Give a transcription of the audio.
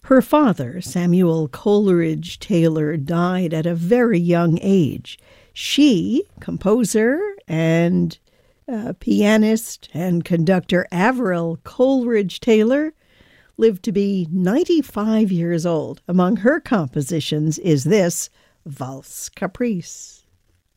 Her father, Samuel Coleridge Taylor, died at a very young age. She, composer and pianist and conductor Avril Coleridge Taylor, lived to be 95 years old. Among her compositions is this Valse Caprice.